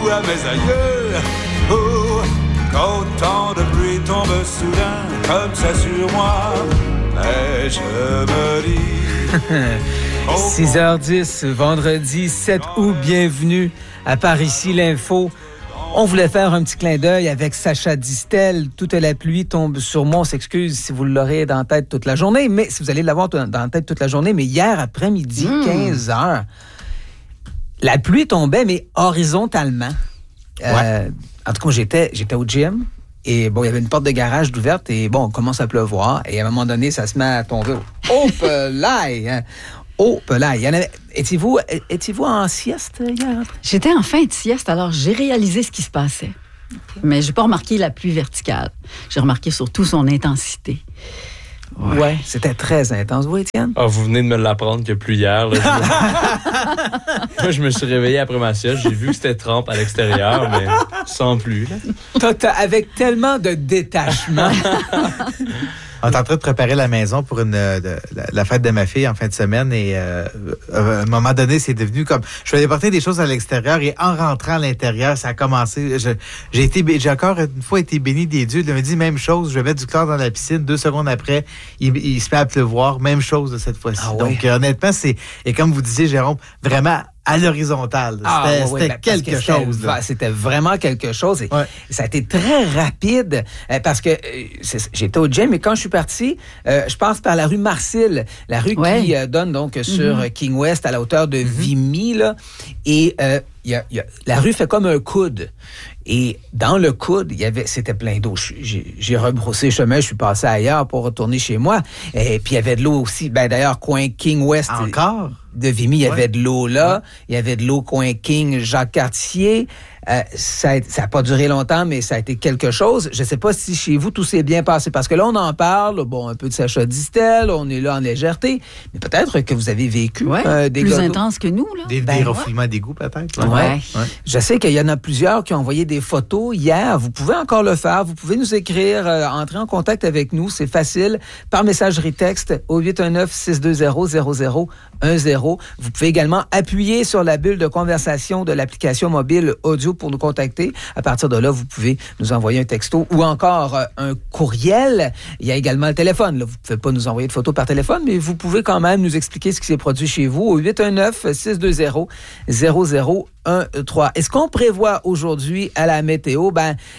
à mes aïeux. Oh, quand tant de pluie tombe soudain comme ça sur moi, mais je me dis... 6h10, vendredi 7 août, bienvenue à Par ici l'info. On voulait faire un petit clin d'œil avec Sacha Distel. Toute la pluie tombe sur moi. On s'excuse si vous l'aurez dans la tête toute la journée, mais si vous allez l'avoir dans la tête toute la journée. Mais hier après-midi, 15h, la pluie tombait, mais horizontalement. Ouais. En tout cas, j'étais au gym. Et bon, il y avait une porte de garage d'ouverte et bon, on commence à pleuvoir. Et à un moment donné, ça se met à tomber. Oh, pelaille! Hein? Oh, pelaille! Étiez-vous en sieste hier? J'étais en fin de sieste, alors j'ai réalisé ce qui se passait. Okay. Mais j'ai pas remarqué la pluie verticale. J'ai remarqué surtout son intensité. Ouais, c'était très intense. Vous, Étienne? Ah, vous venez de me l'apprendre qu'il y a plus hier. Là, Moi, je me suis réveillé après ma sieste. J'ai vu que c'était trempe à l'extérieur, mais sans pluie. Avec tellement de détachement. On est en train de préparer la maison pour la fête de ma fille en fin de semaine et à un moment donné, c'est devenu comme... Je faisais porter des choses à l'extérieur et en rentrant à l'intérieur, ça a commencé... J'ai encore une fois été béni des dieux. Il me dit même chose, je vais mettre du chlore dans la piscine. 2 secondes après, il se met à pleuvoir. Même chose de cette fois-ci. Ah, oui. Donc honnêtement, et comme vous disiez, Jérôme, vraiment... à l'horizontale. C'était quelque chose. C'était vraiment quelque chose. Et ça a été très rapide parce que j'étais au gym et quand je suis parti, je passe par la rue Marcille, la rue qui donne donc sur King West à la hauteur de Vimy. Là, et la rue fait comme un coude. Et dans le coude, c'était plein d'eau. J'ai rebroussé chemin, je suis passé ailleurs pour retourner chez moi. Et puis il y avait de l'eau aussi. Ben d'ailleurs, coin King West. Encore? De Vimy, il y avait de l'eau là. Il y avait de l'eau coin King, Jacques-Cartier. Ça n'a pas duré longtemps, mais ça a été quelque chose. Je ne sais pas si chez vous, tout s'est bien passé. Parce que là, on en parle, bon, un peu de Sacha Distel, on est là en légèreté. Mais peut-être que vous avez vécu des plus intense que nous. Là. Des refoulements d'égout, peut-être. Ouais. Je sais qu'il y en a plusieurs qui ont envoyé des photos hier. Vous pouvez encore le faire. Vous pouvez nous écrire, entrer en contact avec nous. C'est facile. Par messagerie texte au 819-620-0010. Vous pouvez également appuyer sur la bulle de conversation de l'application mobile audio pour nous contacter. À partir de là, vous pouvez nous envoyer un texto ou encore un courriel. Il y a également le téléphone. Là, vous ne pouvez pas nous envoyer de photos par téléphone, mais vous pouvez quand même nous expliquer ce qui s'est produit chez vous au 819-620-0013. Est-ce qu'on prévoit aujourd'hui à la météo?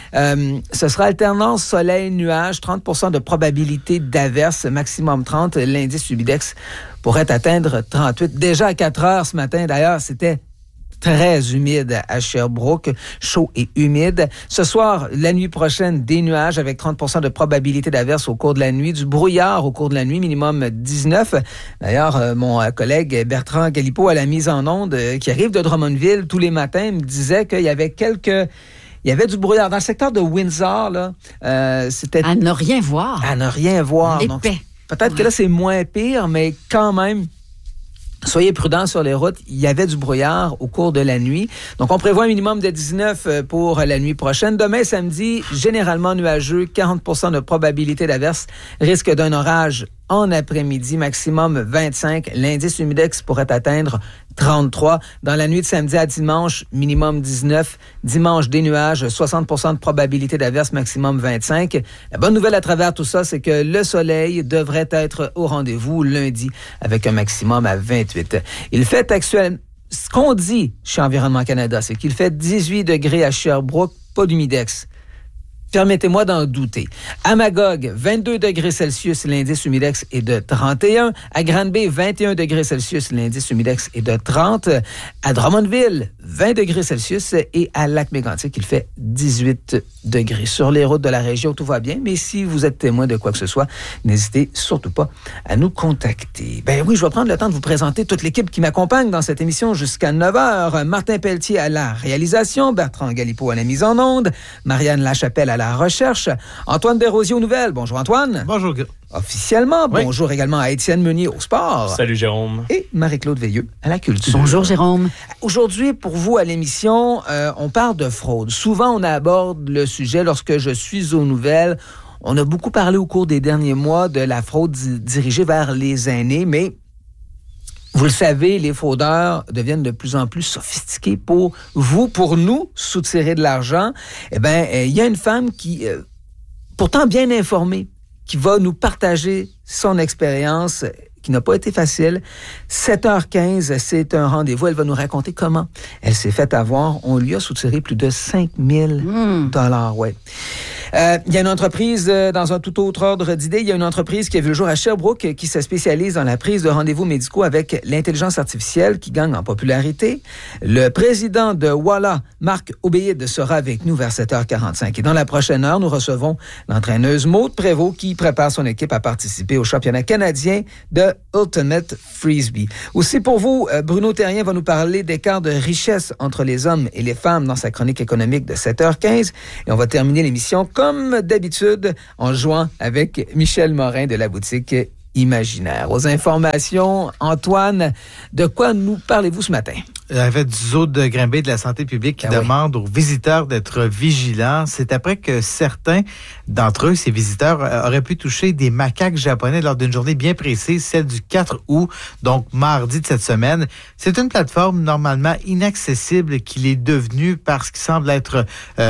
Ce sera alternance soleil-nuage, 30% de probabilité d'averse, maximum 30. L'indice Humidex pourrait atteindre 38. Déjà à 4 heures ce matin, d'ailleurs, c'était très humide à Sherbrooke, chaud et humide. Ce soir, la nuit prochaine, des nuages avec 30% de probabilité d'averse au cours de la nuit, du brouillard au cours de la nuit, minimum 19. D'ailleurs, mon collègue Bertrand Galipeau à la mise en onde, qui arrive de Drummondville tous les matins, me disait qu'il y avait il y avait du brouillard. Dans le secteur de Windsor, là, c'était... À ne rien voir. À ne rien voir. Épais. Donc, peut-être que là, c'est moins pire, mais quand même... Soyez prudents sur les routes. Il y avait du brouillard au cours de la nuit. Donc, on prévoit un minimum de 19 pour la nuit prochaine. Demain, samedi, généralement nuageux, 40% de probabilité d'averse. Risque d'un orage en après-midi, maximum 25. L'indice Humidex pourrait atteindre 33. Dans la nuit de samedi à dimanche, minimum 19. Dimanche, des nuages, 60% de probabilité d'averse, maximum 25. La bonne nouvelle à travers tout ça, c'est que le soleil devrait être au rendez-vous lundi avec un maximum à 28. Il fait actuellement... Ce qu'on dit chez Environnement Canada, c'est qu'il fait 18 degrés à Sherbrooke, pas d'humidex. Permettez-moi d'en douter. À Magog, 22 degrés Celsius, l'indice humidex est de 31. À Granby, 21 degrés Celsius, l'indice humidex est de 30. À Drummondville, 20 degrés Celsius. Et à Lac-Mégantic, il fait 18 degrés. Sur les routes de la région, tout va bien. Mais si vous êtes témoin de quoi que ce soit, n'hésitez surtout pas à nous contacter. Ben oui, je vais prendre le temps de vous présenter toute l'équipe qui m'accompagne dans cette émission jusqu'à 9h. Martin Pelletier à la réalisation, Bertrand Galipeau à la mise en onde, Marianne Lachapelle à la recherche, Antoine Desrosiers aux nouvelles. Bonjour Antoine. Bonjour. Officiellement, oui. Bonjour également à Étienne Meunier au sport. Salut Jérôme. Et Marie-Claude Veilleux à la culture. Bonjour Jérôme. Aujourd'hui, pour vous à l'émission, on parle de fraude. Souvent, on aborde le sujet lorsque je suis aux nouvelles. On a beaucoup parlé au cours des derniers mois de la fraude dirigée vers les aînés, mais Vous le savez, les fraudeurs deviennent de plus en plus sophistiqués pour vous, pour nous, soutirer de l'argent. Eh bien, il y a une femme qui, pourtant bien informée, qui va nous partager son expérience qui n'a pas été facile. 7h15, c'est un rendez-vous. Elle va nous raconter comment elle s'est fait avoir. On lui a soutiré plus de 5 000 $. Ouais. Il y a une entreprise, dans un tout autre ordre d'idée, il y a une entreprise qui a vu le jour à Sherbrooke qui se spécialise dans la prise de rendez-vous médicaux avec l'intelligence artificielle qui gagne en popularité. Le président de Walla, Marc Obéide, sera avec nous vers 7h45. Et dans la prochaine heure, nous recevons l'entraîneuse Maude Prévost qui prépare son équipe à participer au championnat canadien de Ultimate Frisbee. Aussi pour vous, Bruno Terrien va nous parler d'écart de richesse entre les hommes et les femmes dans sa chronique économique de 7h15. Et on va terminer l'émission comme d'habitude en jouant avec Michel Morin de la boutique Imaginaire. Aux informations, Antoine, de quoi nous parlez-vous ce matin? La fête du zoo de Granby de la santé publique qui demande aux visiteurs d'être vigilants. C'est après que certains d'entre eux, ces visiteurs, auraient pu toucher des macaques japonais lors d'une journée bien précise, celle du 4 août, donc mardi de cette semaine. C'est une plateforme normalement inaccessible qu'il est devenu parce qu'il semble être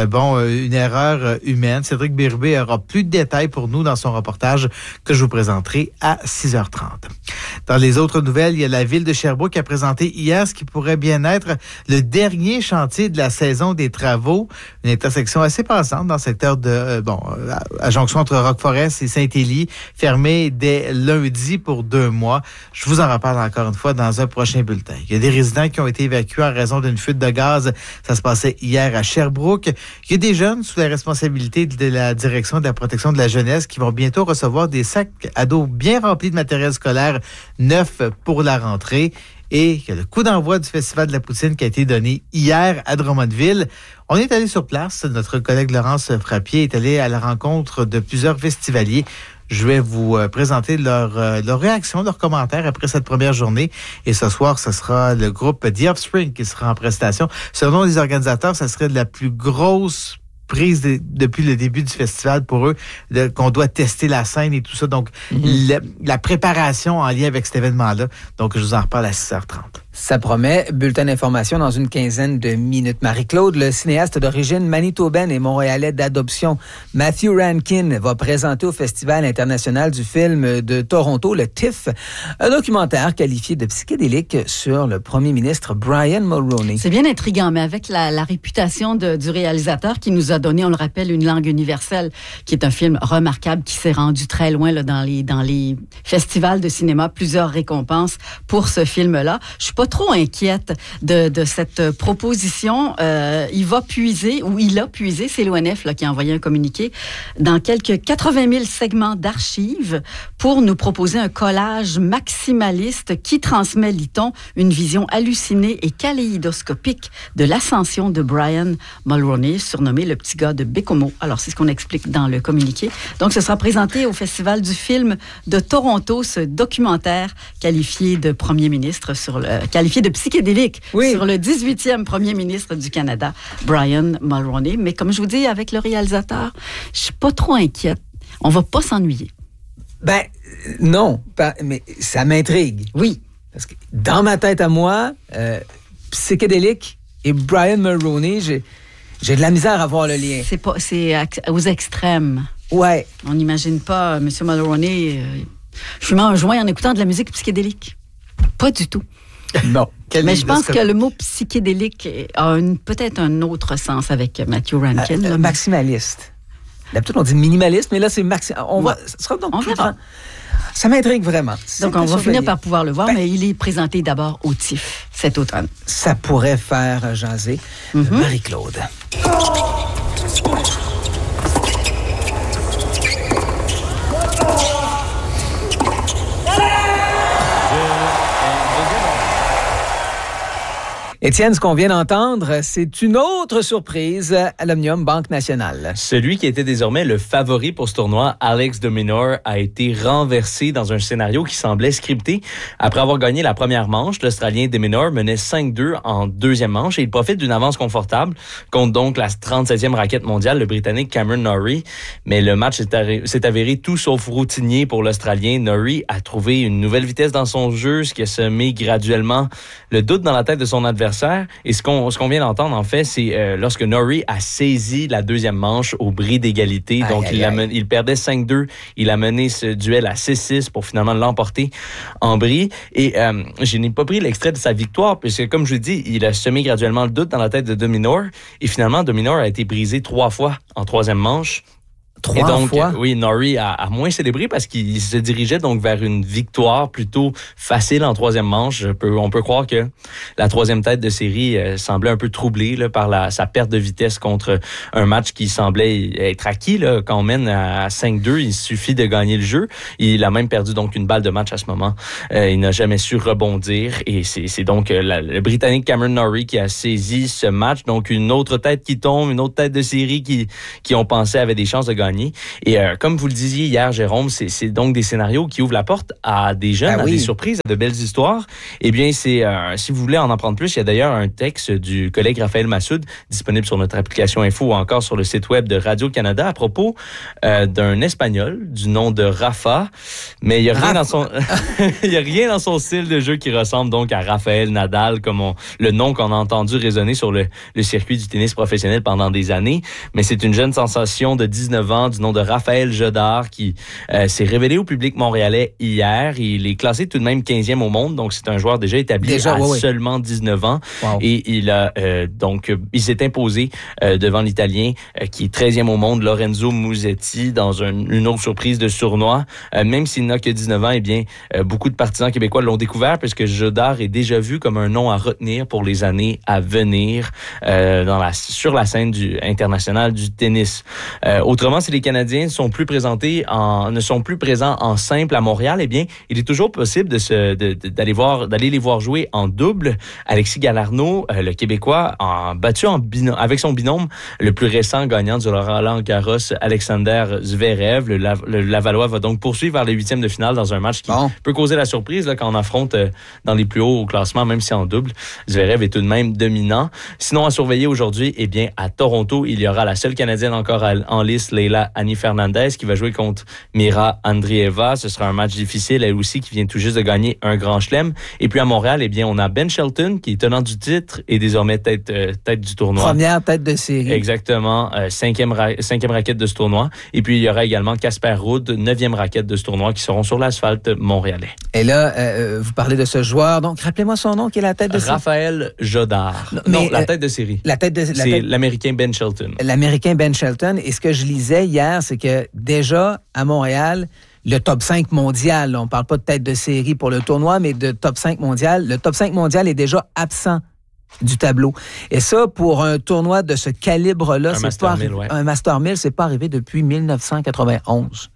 une erreur humaine. Cédric Bérubé aura plus de détails pour nous dans son reportage que je vous présenterai à 6h30. Dans les autres nouvelles, il y a la ville de Sherbrooke qui a présenté hier ce qui pourrait bien être le dernier chantier de la saison des travaux. Une intersection assez passante dans le secteur de, à jonction entre Rock-Forest et Saint-Élie, fermée dès lundi pour 2 mois. Je vous en reparle encore une fois dans un prochain bulletin. Il y a des résidents qui ont été évacués en raison d'une fuite de gaz. Ça se passait hier à Sherbrooke. Il y a des jeunes sous la responsabilité de la direction de la protection de la jeunesse qui vont bientôt recevoir des sacs à dos bien remplis de matériel scolaire neuf pour la rentrée. Et il y a le coup d'envoi du Festival de la Poutine qui a été donné hier à Drummondville. On est allé sur place. Notre collègue Laurence Frappier est allé à la rencontre de plusieurs festivaliers. Je vais vous présenter leur réaction, leurs commentaires après cette première journée. Et ce soir, ce sera le groupe The Offspring qui sera en prestation. Selon les organisateurs, ça serait de la plus grosse prise depuis le début du festival pour eux, qu'on doit tester la scène et tout ça. Donc, la préparation en lien avec cet événement-là. Donc, je vous en reparle à 6h30. Ça promet. Bulletin d'information dans une quinzaine de minutes. Marie-Claude, le cinéaste d'origine manitobaine et montréalais d'adoption, Matthew Rankin, va présenter au Festival international du film de Toronto, le TIFF, un documentaire qualifié de psychédélique sur le premier ministre Brian Mulroney. C'est bien intriguant, mais avec la réputation du réalisateur qui nous a donné, on le rappelle, Une langue universelle, qui est un film remarquable qui s'est rendu très loin là, dans les festivals de cinéma, plusieurs récompenses pour ce film-là. Je suis pas trop inquiète de cette proposition. Il a puisé, c'est l'ONF là, qui a envoyé un communiqué, dans quelques 80 000 segments d'archives pour nous proposer un collage maximaliste qui transmet, lit-on, une vision hallucinée et kaléidoscopique de l'ascension de Brian Mulroney, surnommé le petit gars de Bécomo. Alors, c'est ce qu'on explique dans le communiqué. Donc, ce sera présenté au Festival du film de Toronto, ce documentaire qualifié de premier ministre qualifié de psychédélique sur le 18e premier ministre du Canada, Brian Mulroney. Mais comme je vous dis, avec le réalisateur, je suis pas trop inquiète. On va pas s'ennuyer. Ben, non, mais ça m'intrigue. Oui. Parce que dans ma tête à moi, psychédélique et Brian Mulroney, j'ai de la misère à voir le lien. C'est aux extrêmes. Ouais. On n'imagine pas M. Mulroney fumant un joint en écoutant de la musique psychédélique. Pas du tout. Non. Mais je pense que le mot psychédélique a peut-être un autre sens avec Matthew Rankin. Maximaliste. D'habitude, on dit minimaliste, mais là, c'est ça sera donc plus grand. Ça m'intrigue vraiment. Donc, on va finir par pouvoir le voir, mais il est présenté d'abord au TIFF cet automne. Ça pourrait faire jaser Marie-Claude. Étienne, ce qu'on vient d'entendre, c'est une autre surprise à l'Omnium Banque Nationale. Celui qui était désormais le favori pour ce tournoi, Alex de Minaur, a été renversé dans un scénario qui semblait scripté. Après avoir gagné la première manche, l'Australien de Minaur menait 5-2 en deuxième manche et il profite d'une avance confortable contre donc la 37e raquette mondiale, le Britannique Cameron Norrie. Mais le match s'est avéré tout sauf routinier pour l'Australien. Norrie a trouvé une nouvelle vitesse dans son jeu, ce qui a semé graduellement le doute dans la tête de son adversaire. Et ce qu'on vient d'entendre, en fait, c'est lorsque Norrie a saisi la deuxième manche au bris d'égalité. Donc, il perdait 5-2. Il a mené ce duel à 6-6 pour finalement l'emporter en bris. Et je n'ai pas pris l'extrait de sa victoire, puisque, comme je vous dis, il a semé graduellement le doute dans la tête de Minaur. Et finalement, de Minaur a été brisé 3 fois en troisième manche. Trois fois? Oui, Norrie a moins célébré parce qu'il se dirigeait donc vers une victoire plutôt facile en troisième manche. On peut croire que la troisième tête de série semblait un peu troublée là, par sa perte de vitesse contre un match qui semblait être acquis. Là, quand on mène à 5-2, il suffit de gagner le jeu. Il a même perdu donc une balle de match à ce moment. Il n'a jamais su rebondir et c'est donc le Britannique Cameron Norrie qui a saisi ce match. Donc une autre tête qui tombe, une autre tête de série qui on pensait avait des chances de gagner. Et comme vous le disiez hier, Jérôme, c'est donc des scénarios qui ouvrent la porte à des jeunes, à des surprises, à de belles histoires. Eh bien, si vous voulez en apprendre plus, il y a d'ailleurs un texte du collègue Raphaël Massoud disponible sur notre application Info ou encore sur le site web de Radio-Canada à propos d'un Espagnol du nom de Rafa. Mais il n'y a rien dans son il y a rien dans son style de jeu qui ressemble donc à Raphaël Nadal, comme le nom qu'on a entendu résonner sur le circuit du tennis professionnel pendant des années. Mais c'est une jeune sensation de 19 ans du nom de Raphaël Jodard qui s'est révélé au public montréalais hier. Il est classé tout de même 15e au monde, donc c'est un joueur déjà établi à seulement 19 ans. Wow. Et il s'est imposé devant l'Italien qui est 13e au monde, Lorenzo Musetti, dans une autre surprise de ce tournoi. Même s'il n'a que 19 ans, eh bien, beaucoup de partisans québécois l'ont découvert puisque Jodard est déjà vu comme un nom à retenir pour les années à venir sur la scène internationale du tennis. Autrement, si les Canadiens ne sont plus présents en simple à Montréal, eh bien, il est toujours possible d'aller les voir jouer en double. Alexis Galarneau, le Québécois, a battu avec son binôme le plus récent gagnant du Roland-Garros, Alexander Zverev. Le Lavallois va donc poursuivre vers les huitièmes de finale dans un match qui peut causer la surprise là, quand on affronte dans les plus hauts au classement, même si en double, Zverev est tout de même dominant. Sinon, à surveiller aujourd'hui, eh bien, à Toronto, il y aura la seule Canadienne encore en lice, Leila Annie Fernandez, qui va jouer contre Mira Andreeva. Ce sera un match difficile, elle aussi, qui vient tout juste de gagner un grand chelem. Et puis à Montréal, eh bien, on a Ben Shelton, qui est tenant du titre et désormais tête du tournoi. Première tête de série. Exactement. Cinquième raquette de ce tournoi. Et puis, il y aura également Casper Ruud, 9e raquette de ce tournoi, qui seront sur l'asphalte montréalais. Et là, vous parlez de ce joueur. Donc, rappelez-moi son nom, qui est la tête de série. Raphaël Jodard. Non, la tête de série. C'est l'Américain Ben Shelton. L'Américain Ben Shelton. Et ce que je lisais hier, c'est que déjà, à Montréal, le top 5 mondial, on ne parle pas de tête de série pour le tournoi, mais de top 5 mondial, le top 5 mondial est déjà absent du tableau. Et ça, pour un tournoi de ce calibre-là, un Master 1000, c'est pas arrivé depuis 1991.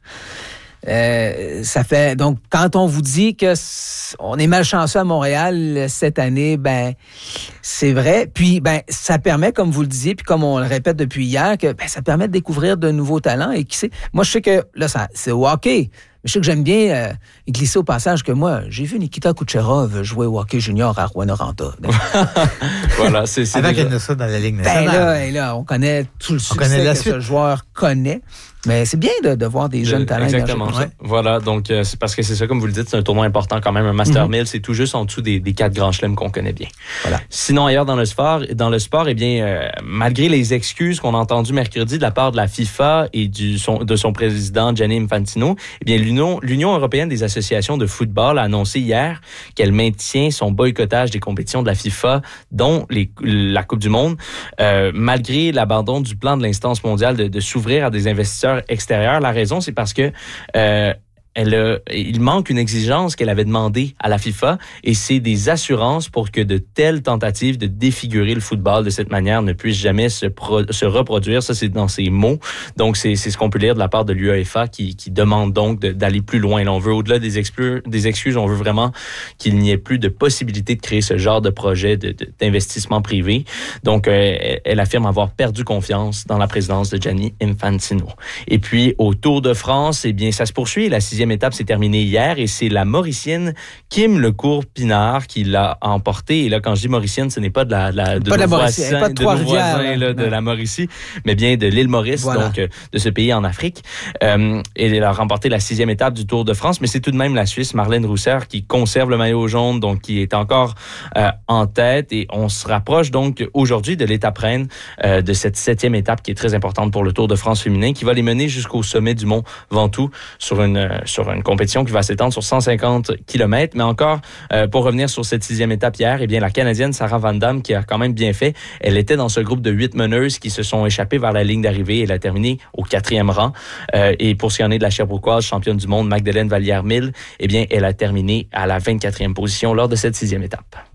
Ça fait donc quand on vous dit que on est malchanceux à Montréal cette année, ben c'est vrai. Puis ben ça permet, comme vous le disiez, puis comme on le répète depuis hier, que ben ça permet de découvrir de nouveaux talents. Et qui sait, moi je sais que là c'est au hockey. Mais je sais que j'aime bien glisser au passage que moi, j'ai vu Nikita Kucherov jouer au hockey junior à Rouyn-Noranda. Voilà, c'est avec ça dans la Ligue nationale. Là, on connaît tout le succès que ce joueur connaît. Mais c'est bien de voir des jeunes talents. Exactement. Ça. Voilà, donc c'est parce que c'est ça, comme vous le dites, c'est un tournoi important quand même, un Master 1000, c'est tout juste en dessous des 4 grands chelems qu'on connaît bien. Voilà. Sinon, ailleurs dans le sport, eh bien, malgré les excuses qu'on a entendues mercredi de la part de la FIFA et de son président Gianni Infantino, eh bien, l'Union européenne des associations de football a annoncé hier qu'elle maintient son boycottage des compétitions de la FIFA, dont la Coupe du Monde, malgré l'abandon du plan de l'instance mondiale de s'ouvrir à des investisseurs extérieurs. La raison, c'est parce que il manque une exigence qu'elle avait demandée à la FIFA et c'est des assurances pour que de telles tentatives de défigurer le football de cette manière ne puissent jamais se reproduire. Ça, c'est dans ses mots. Donc, c'est ce qu'on peut lire de la part de l'UEFA qui demande donc d'aller plus loin. Là, on veut, au-delà des excuses, on veut vraiment qu'il n'y ait plus de possibilité de créer ce genre de projet d'investissement privé. Donc, elle affirme avoir perdu confiance dans la présidence de Gianni Infantino. Et puis, au Tour de France, eh bien, ça se poursuit. La 6e étape s'est terminée hier et c'est la Mauricienne Kim Lecourt-Pinard qui l'a emportée. Et là, quand je dis Mauricienne, ce n'est pas de nos voisins de la Mauricie, mais bien de l'île Maurice, donc de ce pays en Afrique. Et elle a remporté la 6e étape du Tour de France, mais c'est tout de même la Suisse, Marlène Rousser, qui conserve le maillot jaune, donc qui est encore en tête. Et on se rapproche donc aujourd'hui de l'étape reine de cette 7e étape qui est très importante pour le Tour de France féminin, qui va les mener jusqu'au sommet du Mont Ventoux sur une compétition qui va s'étendre sur 150 km. Mais encore, pour revenir sur cette 6e étape hier, eh bien, la Canadienne Sarah Van Damme, qui a quand même bien fait, elle était dans ce groupe de 8 meneuses qui se sont échappées vers la ligne d'arrivée. Elle a terminé au 4e rang. Et pour ce qui en est de la Sherbrookeoise, championne du monde, Magdeleine Vallière-Mille, eh bien, elle a terminé à la 24e position lors de cette 6e étape.